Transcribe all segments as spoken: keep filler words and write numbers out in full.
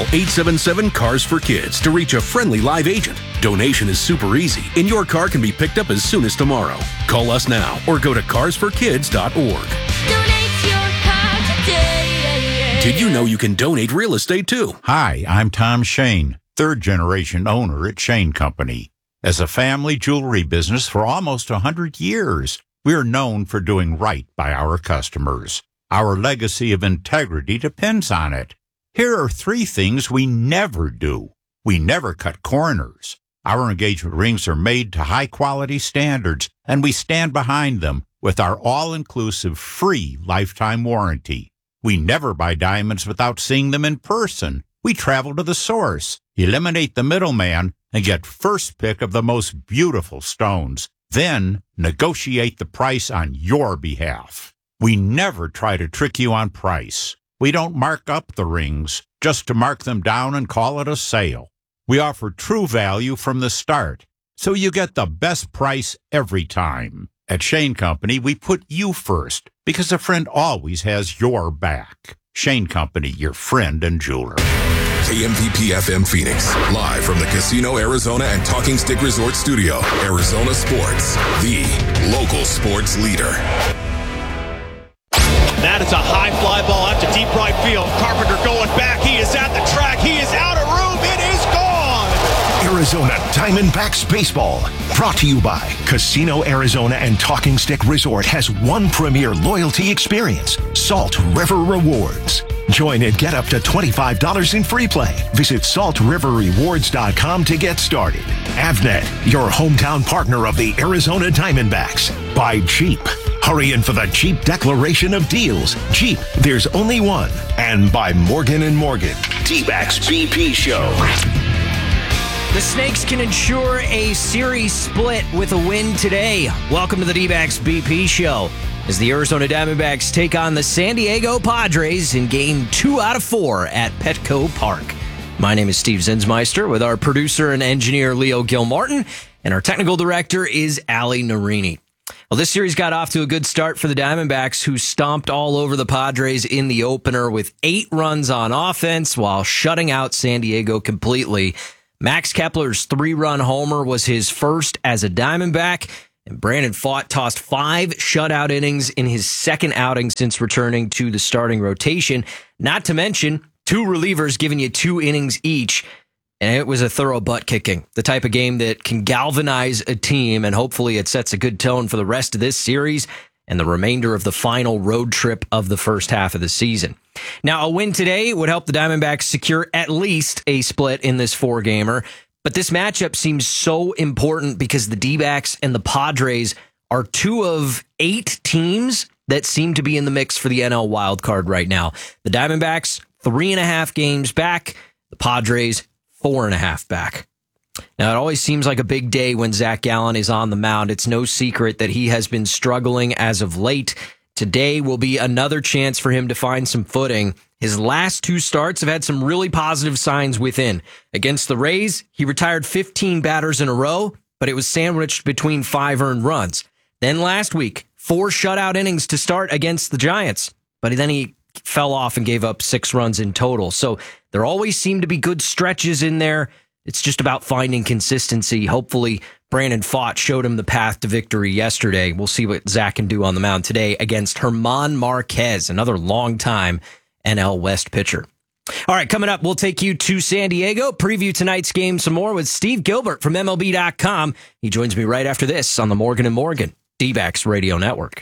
eight seven seven, CARS for Kids to reach a friendly live agent. Donation is super easy, and your car can be picked up as soon as tomorrow. Call us now or go to cars for kids dot org. Donate your car today. Did you know you can donate real estate too? Hi, I'm Tom Shane, third-generation owner at Shane Company. As a family jewelry business for almost one hundred years, we are known for doing right by our customers. Our legacy of integrity depends on it. Here are three things we never do. We never cut corners. Our engagement rings are made to high-quality standards, and we stand behind them with our all-inclusive free lifetime warranty. We never buy diamonds without seeing them in person. We travel to the source, eliminate the middleman, and get first pick of the most beautiful stones. Then negotiate the price on your behalf. We never try to trick you on price. We don't mark up the rings just to mark them down and call it a sale. We offer true value from the start, so you get the best price every time. At Shane Company, we put you first because a friend always has your back. Shane Company, your friend and jeweler. K M V P F M Phoenix, live from the Casino Arizona and Talking Stick Resort Studio. Arizona Sports, the local sports leader. That is a high fly ball out to deep right field. Carpenter going back. He is at the track. He is out of room. It is gone. Arizona Diamondbacks Baseball. Brought to you by Casino Arizona and Talking Stick Resort has one premier loyalty experience, Salt River Rewards. Join and get up to twenty-five dollars in free play. Visit salt river rewards dot com to get started. Avnet, your hometown partner of the Arizona Diamondbacks. By Jeep. Hurry in for the Jeep Declaration of Deals. Jeep, there's only one. And by Morgan and Morgan. D-Backs B P Show. The Snakes can ensure a series split with a win today. Welcome to the D-Backs B P Show. As the Arizona Diamondbacks take on the San Diego Padres in game two out of four at Petco Park. My name is Steve Zinsmeister with our producer and engineer Leo Gilmartin, and our technical director is Ali Narini. Well, this series got off to a good start for the Diamondbacks, who stomped all over the Padres in the opener with eight runs on offense while shutting out San Diego completely. Max Kepler's three-run homer was his first as a Diamondback, and Brandon Pfaadt tossed five shutout innings in his second outing since returning to the starting rotation, not to mention two relievers giving you two innings each. And it was a thorough butt kicking, the type of game that can galvanize a team, and hopefully it sets a good tone for the rest of this series and the remainder of the final road trip of the first half of the season. Now, a win today would help the Diamondbacks secure at least a split in this four-gamer, but this matchup seems so important because the D-backs and the Padres are two of eight teams that seem to be in the mix for the N L wildcard right now. The Diamondbacks, three and a half games back. The Padres, four and a half back. Now, it always seems like a big day when Zach Gallen is on the mound. It's no secret that he has been struggling as of late. Today will be another chance for him to find some footing. His last two starts have had some really positive signs within. Against the Rays, he retired fifteen batters in a row, but it was sandwiched between five earned runs. Then last week, four shutout innings to start against the Giants, but then he fell off and gave up six runs in total. So there always seem to be good stretches in there. It's just about finding consistency. Hopefully, Brandon Pfaadt showed him the path to victory yesterday. We'll see what Zach can do on the mound today against German Marquez, another long-time N L West pitcher. All right, coming up, we'll take you to San Diego, preview tonight's game some more with Steve Gilbert from M L B dot com. He joins me right after this on the Morgan and Morgan D-Backs Radio Network.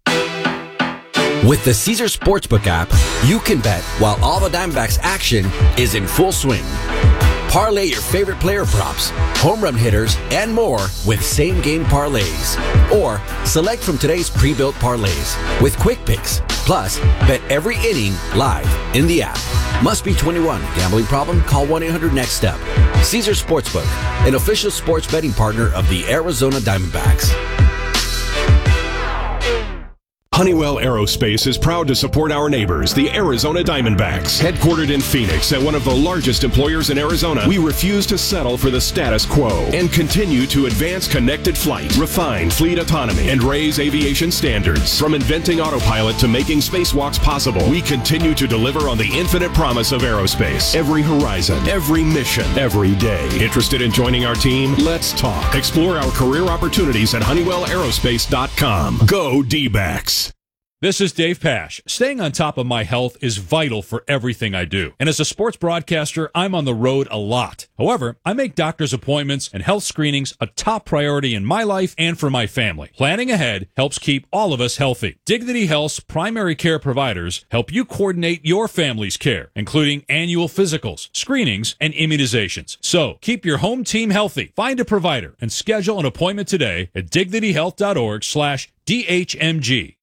With the Caesar Sportsbook app, you can bet while all the Diamondbacks action is in full swing. Parlay your favorite player props, home run hitters, and more with same-game parlays. Or select from today's pre-built parlays with quick picks. Plus, bet every inning live in the app. Must be twenty-one. Gambling problem? Call one eight hundred next step. Caesar Sportsbook, an official sports betting partner of the Arizona Diamondbacks. Honeywell Aerospace is proud to support our neighbors, the Arizona Diamondbacks. Headquartered in Phoenix and one of the largest employers in Arizona, we refuse to settle for the status quo and continue to advance connected flight, refine fleet autonomy, and raise aviation standards. From inventing autopilot to making spacewalks possible, we continue to deliver on the infinite promise of aerospace. Every horizon, every mission, every day. Interested in joining our team? Let's talk. Explore our career opportunities at honeywell aerospace dot com. Go D-backs. This is Dave Pash. Staying on top of my health is vital for everything I do. And as a sports broadcaster, I'm on the road a lot. However, I make doctor's appointments and health screenings a top priority in my life and for my family. Planning ahead helps keep all of us healthy. Dignity Health's primary care providers help you coordinate your family's care, including annual physicals, screenings, and immunizations. So, keep your home team healthy. Find a provider and schedule an appointment today at dignity health dot org slash D H M G.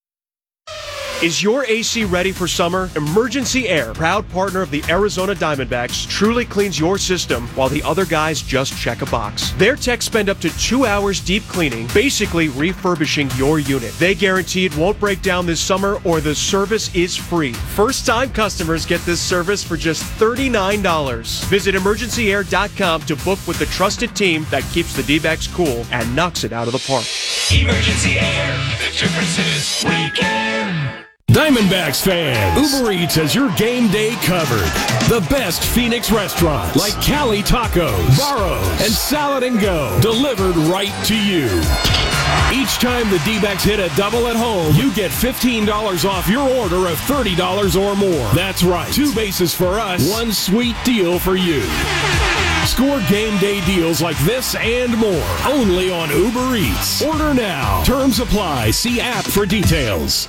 Is your A C ready for summer? Emergency Air, proud partner of the Arizona Diamondbacks, truly cleans your system while the other guys just check a box. Their techs spend up to two hours deep cleaning, basically refurbishing your unit. They guarantee it won't break down this summer or the service is free. First-time customers get this service for just thirty-nine dollars. Visit emergency air dot com to book with the trusted team that keeps the D-backs cool and knocks it out of the park. Emergency Air, the difference is we care. Diamondbacks fans, Uber Eats has your game day covered. The best Phoenix restaurants like Cali Tacos, Barro's, and Salad and Go delivered right to you. Each time the D-backs hit a double at home, you get fifteen dollars off your order of thirty dollars or more. That's right, two bases for us, one sweet deal for you. Score game day deals like this and more only on Uber Eats. Order now. Terms apply. See app for details.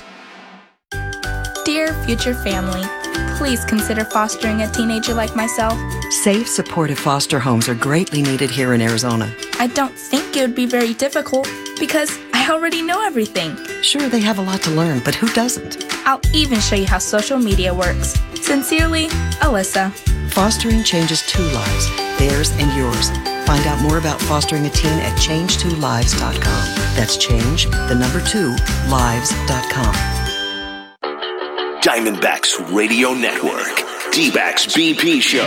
Dear future family, please consider fostering a teenager like myself. Safe, supportive foster homes are greatly needed here in Arizona. I don't think it would be very difficult because I already know everything. Sure, they have a lot to learn, but who doesn't? I'll even show you how social media works. Sincerely, Alyssa. Fostering changes two lives, theirs and yours. Find out more about fostering a teen at change two lives dot com. That's change, the number two, lives dot com. Diamondbacks Radio Network, D-backs B P Show.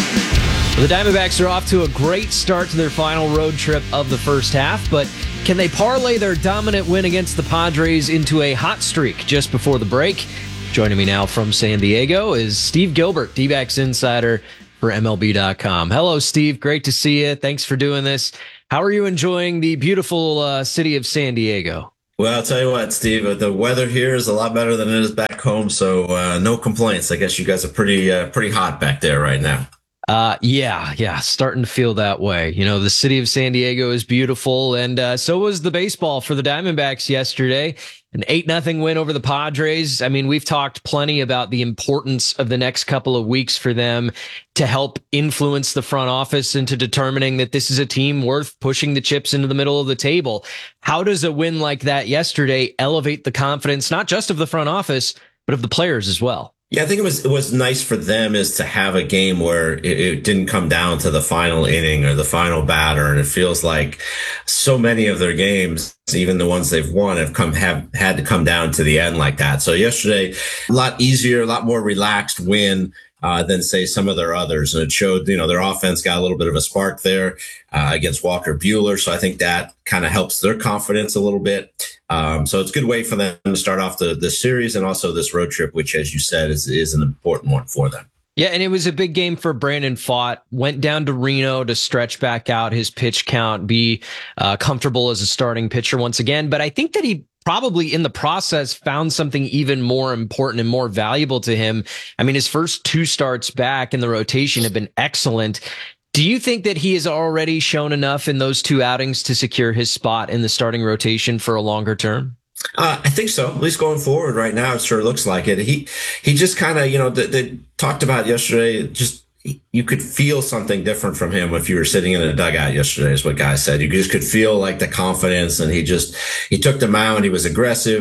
The Diamondbacks are off to a great start to their final road trip of the first half, but can they parlay their dominant win against the Padres into a hot streak just before the break? Joining me now from San Diego is Steve Gilbert, D-backs insider for M L B dot com. Hello, Steve. Great to see you. Thanks for doing this. How are you enjoying the beautiful uh, city of San Diego? Well, I'll tell you what, Steve, the weather here is a lot better than it is back home, so uh, no complaints. I guess you guys are pretty uh, pretty hot back there right now. Uh, yeah, yeah, starting to feel that way. You know, the city of San Diego is beautiful, and uh, so was the baseball for the Diamondbacks yesterday. An eight nothing win over the Padres. I mean, we've talked plenty about the importance of the next couple of weeks for them to help influence the front office into determining that this is a team worth pushing the chips into the middle of the table. How does a win like that yesterday elevate the confidence, not just of the front office, but of the players as well? Yeah, I think it was it was nice for them is to have a game where it, it didn't come down to the final inning or the final batter, and it feels like so many of their games, even the ones they've won, have come have had to come down to the end like that. So yesterday, a lot easier, a lot more relaxed win uh, than say some of their others, and it showed you know their offense got a little bit of a spark there uh, against Walker Buehler. So I think that kind of helps their confidence a little bit. Um, so it's a good way for them to start off the, the series and also this road trip, which, as you said, is, is an important one for them. Yeah, and it was a big game for Brandon Pfaadt. Went down to Reno to stretch back out his pitch count, be uh, comfortable as a starting pitcher once again. But I think that he probably in the process found something even more important and more valuable to him. I mean, his first two starts back in the rotation have been excellent. Do you think that he has already shown enough in those two outings to secure his spot in the starting rotation for a longer term? Uh, I think so. At least going forward right now, it sure looks like it. He he just kind of, you know, they, they talked about yesterday, just you could feel something different from him if you were sitting in a dugout yesterday, is what guys said. You just could feel like the confidence, and he just, he took the mound. He was aggressive.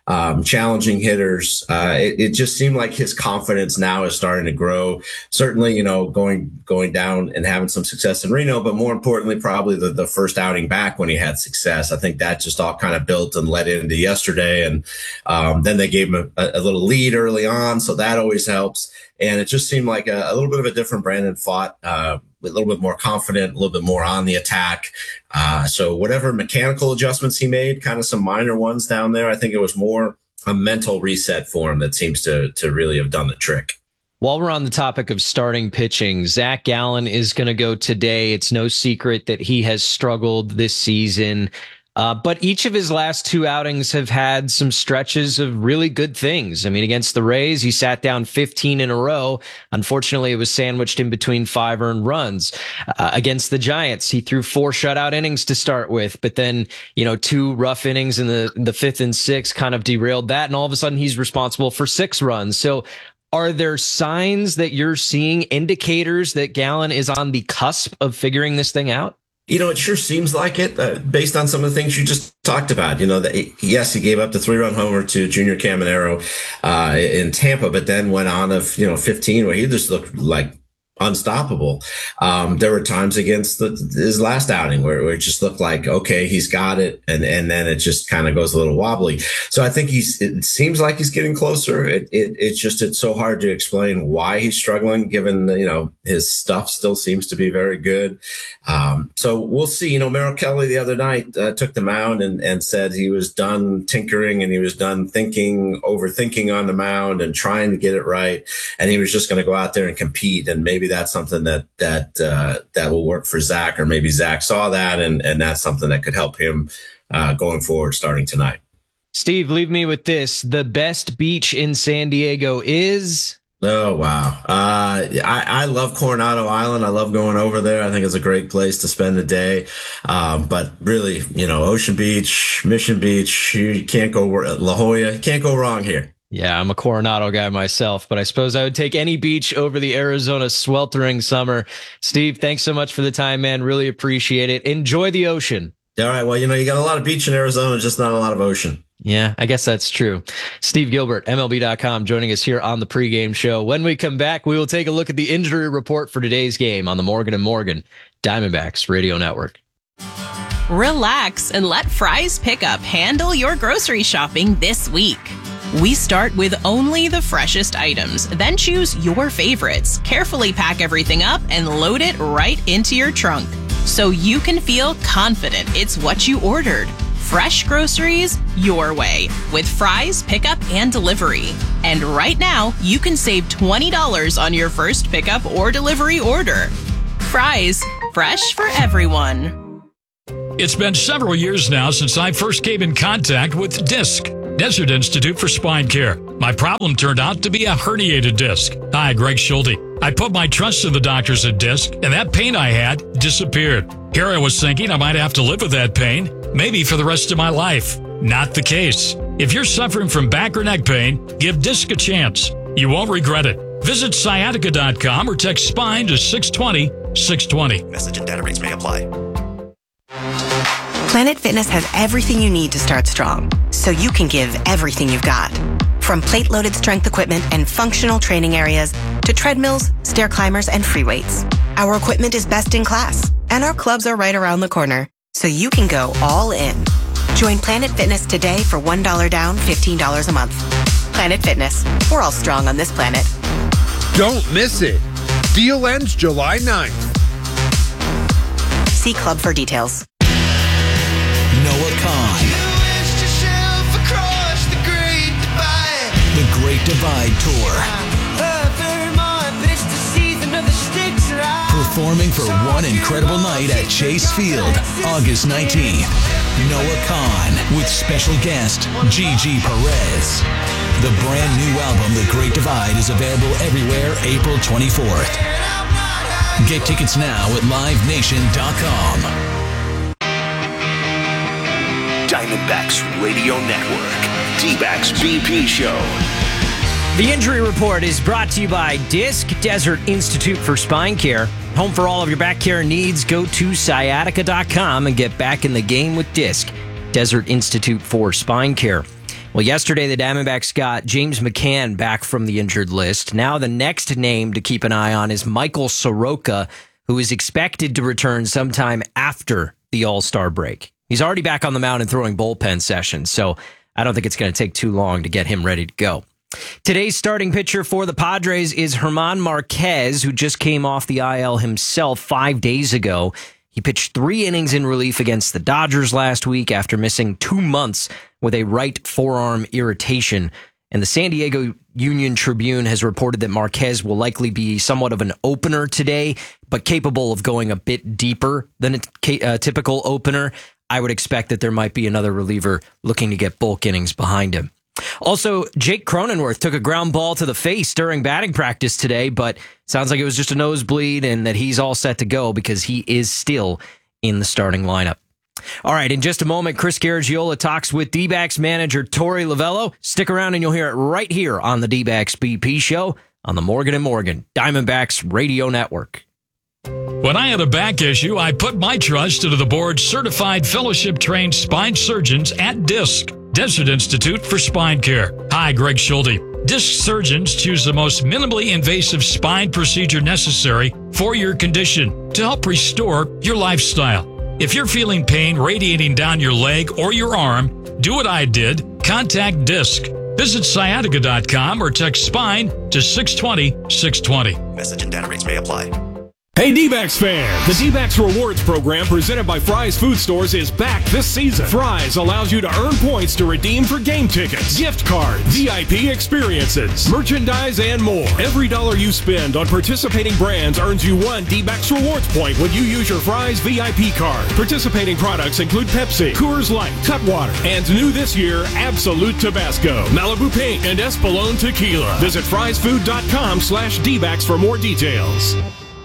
um, challenging hitters. Uh, it, it just seemed like his confidence now is starting to grow. Certainly, you know, going going down and having some success in Reno, but more importantly, probably the, the first outing back when he had success. I think that just all kind of built and led into yesterday. And um, then they gave him a, a little lead early on, so that always helps. And it just seemed like a, a little bit of a different Brandon Pfaadt, uh, a little bit more confident, a little bit more on the attack. Uh, so whatever mechanical adjustments he made, kind of some minor ones down there, I think it was more a mental reset for him that seems to to really have done the trick. While we're on the topic of starting pitching, Zach Gallen is going to go today. It's no secret that he has struggled this season. Uh, but each of his last two outings have had some stretches of really good things. I mean, against the Rays, he sat down fifteen in a row. Unfortunately, it was sandwiched in between five earned runs. Uh, against the Giants, he threw four shutout innings to start with, but then, you know, two rough innings in the, the fifth and sixth kind of derailed that. And all of a sudden, he's responsible for six runs. So are there signs that you're seeing, indicators that Gallen is on the cusp of figuring this thing out? You know, it sure seems like it uh, based on some of the things you just talked about. You know, that yes, he gave up the three-run homer to Junior Caminero uh, in Tampa, but then went on of, you know, fifteen where he just looked like unstoppable. Um, there were times against the, his last outing where, where it just looked like, okay, he's got it. And, and then it just kind of goes a little wobbly. So I think he's, it seems like he's getting closer. It, it, it's just, it's so hard to explain why he's struggling given, you know, his stuff still seems to be very good. Um, so we'll see. You know, Merrill Kelly the other night uh, took the mound and, and said he was done tinkering and he was done thinking, overthinking on the mound and trying to get it right. And he was just going to go out there and compete. And maybe that's something that that uh, that will work for Zach, or maybe Zach saw that and, and that's something that could help him uh, going forward starting tonight. Steve, leave me with this. The best beach in San Diego is... Oh, wow. Uh, I, I love Coronado Island. I love going over there. I think it's a great place to spend the day. Um, but really, you know, Ocean Beach, Mission Beach, you can't go, La Jolla, can't go wrong here. Yeah, I'm a Coronado guy myself, but I suppose I would take any beach over the Arizona sweltering summer. Steve, thanks so much for the time, man. Really appreciate it. Enjoy the ocean. All right. Well, you know, you got a lot of beach in Arizona, just not a lot of ocean. Yeah, I guess that's true. Steve Gilbert, M L B dot com, joining us here on the pregame show. When we come back, we will take a look at the injury report for today's game on the Morgan and Morgan Diamondbacks Radio Network. Relax and let Fry's Pickup handle your grocery shopping this week. We start with only the freshest items, then choose your favorites, carefully pack everything up, and load it right into your trunk so you can feel confident it's what you ordered. Fresh groceries your way with Fry's Pickup and Delivery. And right now, you can save twenty dollars on your first pickup or delivery order. Fry's, fresh for everyone. It's been several years now since I first came in contact with DISC, Desert Institute for Spine Care. My problem turned out to be a herniated disc. Hi, Greg Schulte. I put my trust in the doctors at DISC, and that pain I had disappeared. Here I was thinking I might have to live with that pain, maybe for the rest of my life. Not the case. If you're suffering from back or neck pain, give DISC a chance. You won't regret it. Visit sciatica dot com or text SPINE to six twenty, six twenty. Message and data rates may apply. Planet Fitness has everything you need to start strong, so you can give everything you've got. From plate-loaded strength equipment and functional training areas to treadmills, stair climbers, and free weights. Our equipment is best in class, and our clubs are right around the corner, so you can go all in. Join Planet Fitness today for one dollar down, fifteen dollars a month. Planet Fitness. We're all strong on this planet. Don't miss it. Deal ends July ninth. See Club for details. Noah Kahn. The Great Divide Tour. Performing for one incredible night at Chase Field, August nineteenth. Noah Kahn with special guest Gigi Perez. The brand new album, The Great Divide, is available everywhere April twenty-fourth. Get tickets now at live nation dot com. Diamondbacks Radio Network, D-Backs B P Show. The injury report is brought to you by DISC, Desert Institute for Spine Care. Home for all of your back care needs. Go to sciatica dot com and get back in the game with DISC, Desert Institute for Spine Care. Well, yesterday the Diamondbacks got James McCann back from the injured list. Now the next name to keep an eye on is Michael Soroka, who is expected to return sometime after the All-Star break. He's already back on the mound and throwing bullpen sessions, so I don't think it's going to take too long to get him ready to go. Today's starting pitcher for the Padres is German Marquez, who just came off the I L himself five days ago. He pitched three innings in relief against the Dodgers last week after missing two months with a right forearm irritation. And the San Diego Union Tribune has reported that Marquez will likely be somewhat of an opener today, but capable of going a bit deeper than a uh, typical opener. I would expect that there might be another reliever looking to get bulk innings behind him. Also, Jake Cronenworth took a ground ball to the face during batting practice today, but sounds like it was just a nosebleed and that he's all set to go because he is still in the starting lineup. All right, in just a moment, Chris Garagiola talks with D-backs manager Torey Lovullo. Stick around and you'll hear it right here on the D-backs B P Show on the Morgan and Morgan Diamondbacks Radio Network. When I had a back issue, I put my trust into the board-certified, fellowship-trained spine surgeons at DISC, Desert Institute for Spine Care. Hi, Greg Schulte. DISC surgeons choose the most minimally invasive spine procedure necessary for your condition to help restore your lifestyle. If you're feeling pain radiating down your leg or your arm, do what I did. Contact DISC. Visit sciatica dot com or text SPINE to six twenty, six twenty. Message and data rates may apply. Hey D-backs fans! The D-backs Rewards program presented by Fry's Food Stores is back this season. Fry's allows you to earn points to redeem for game tickets, gift cards, V I P experiences, merchandise, and more. Every dollar you spend on participating brands earns you one D-backs Rewards point when you use your Fry's V I P card. Participating products include Pepsi, Coors Light, Cutwater, and new this year, Absolute Tabasco, Malibu Pink, and Espolón Tequila. Visit fries food dot com slash D-backs for more details.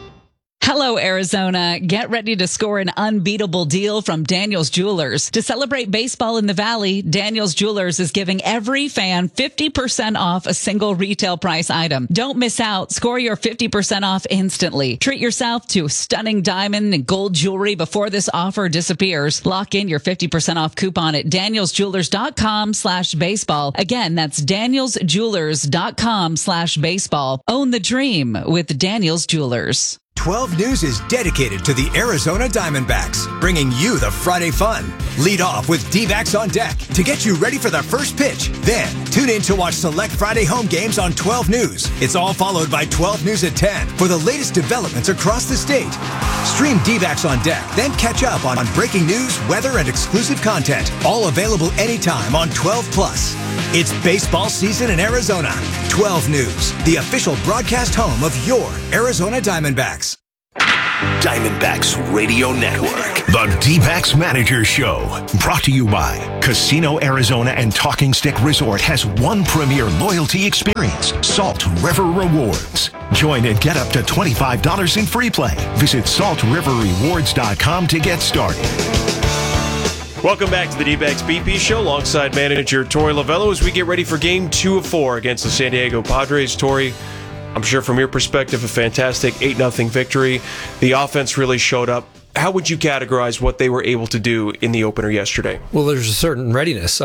Hello, Arizona. Get ready to score an unbeatable deal from Daniel's Jewelers. To celebrate baseball in the Valley, Daniel's Jewelers is giving every fan fifty percent off a single retail price item. Don't miss out. Score your fifty percent off instantly. Treat yourself to stunning diamond and gold jewelry before this offer disappears. Lock in your fifty percent off coupon at daniels jewelers dot com slash baseball. Again, that's daniels jewelers dot com slash baseball. Own the dream with Daniel's Jewelers. twelve News is dedicated to the Arizona Diamondbacks, bringing you the Friday fun. Lead off with D-backs on deck to get you ready for the first pitch. Then, tune in to watch select Friday home games on twelve News. It's all followed by twelve News at ten for the latest developments across the state. Stream D-backs on deck, then catch up on, on breaking news, weather, and exclusive content. All available anytime on twelve plus. It's baseball season in Arizona. twelve News, the official broadcast home of your Arizona Diamondbacks. Diamondbacks Radio Network. The D-backs Manager Show. Brought to you by Casino Arizona and Talking Stick Resort has one premier loyalty experience, Salt River Rewards. Join and get up to twenty-five dollars in free play. Visit salt river rewards dot com to get started. Welcome back to the D-backs B P Show alongside manager Torey Lovullo as we get ready for game two of four against the San Diego Padres. Torey, I'm sure from your perspective, a fantastic eight nothing victory. The offense really showed up. How would you categorize what they were able to do in the opener yesterday? Well, there's a certain readiness.